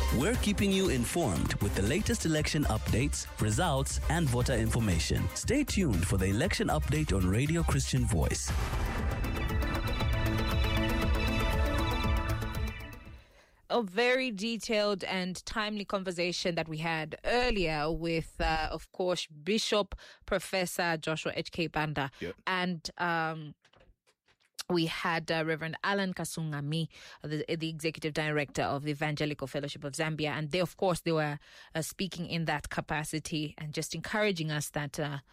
We're keeping you informed with the latest election updates, results, and voter information. Stay tuned for the election update on Radio Christian Voice. A very detailed and timely conversation that we had earlier with, of course, Bishop Professor Joshua H.K. Banda. Yep. And we had Reverend Alan Kasungami, the Executive Director of the Evangelical Fellowship of Zambia. And they, of course, they were speaking in that capacity and just encouraging us that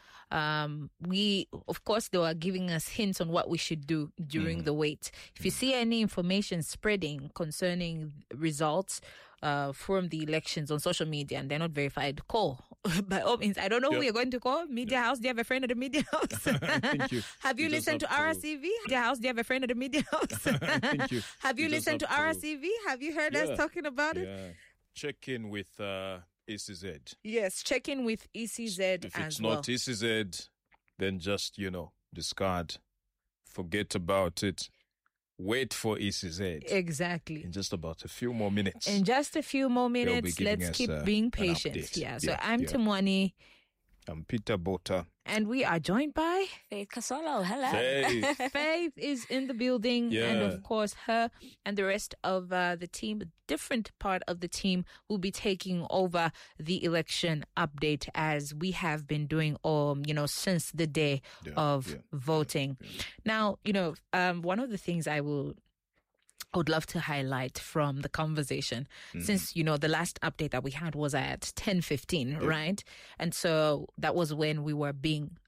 they were giving us hints on what we should do during the wait. If you see any information spreading concerning results from the elections on social media and they're not verified, call. By all means, I don't know who you're going to call. Media House, do you have a friend at the Media House? Thank you. Have you listened to RCV? Media House, do you have a friend at the Media House? Thank you. Have you listened to RCV? Have you heard us talking about it? Check in with ECZ. Yes, check in with ECZ If as it's well. not ECZ, then just, discard. Forget about it. Wait for ECZ. Exactly. In just about a few more minutes. In just a few more They'll be minutes, giving let's us, keep being patient. So I'm Timwani. I'm Peter Bota. And we are joined by Faith Kasolo. Hello. Faith. Faith is in the building. Yeah. And of course, her and the rest of the team, a different part of the team, will be taking over the election update as we have been doing since the day of voting. Now, one of the things I would love to highlight from the conversation, since, the last update that we had was at 10:15, right? And so that was when we were being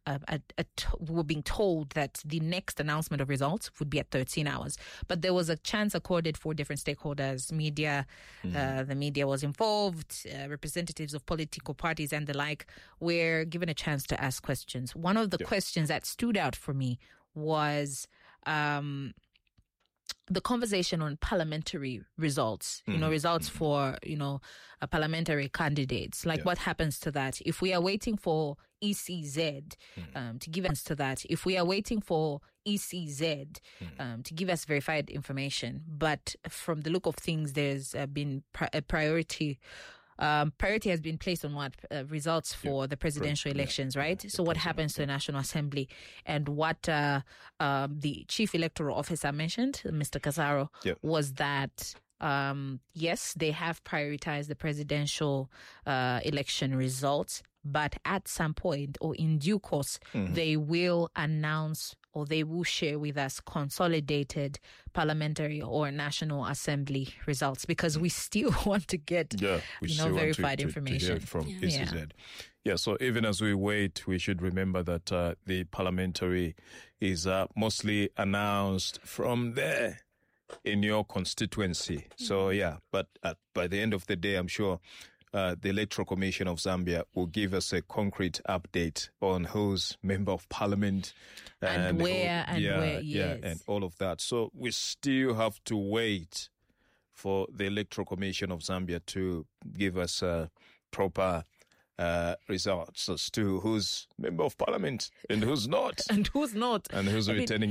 told that the next announcement of results would be at 13 hours. But there was a chance accorded for different stakeholders, media, the media was involved, representatives of political parties and the like were given a chance to ask questions. One of the questions that stood out for me was the conversation on parliamentary results, results for, parliamentary candidates, like what happens to that? If we are waiting for ECZ to give us to that, if we are waiting for ECZ to give us verified information, but from the look of things, there's been a priority. Priority has been placed on what results for the presidential elections, right? So what happens to the National Assembly and what the Chief Electoral Officer mentioned, Mr. Casaro, was that yes, they have prioritized the presidential election results, but at some point or in due course, they will announce or they will share with us consolidated parliamentary or National Assembly results because we still want to get verified information. To hear from ECZ. Yeah, so even as we wait, we should remember that the parliamentary is mostly announced from there in your constituency. So, but by the end of the day, I'm sure the Electoral Commission of Zambia will give us a concrete update on who's member of parliament and where and all of that. So we still have to wait for the Electoral Commission of Zambia to give us proper results as to who's member of parliament and who's not. And who's not. And who's returning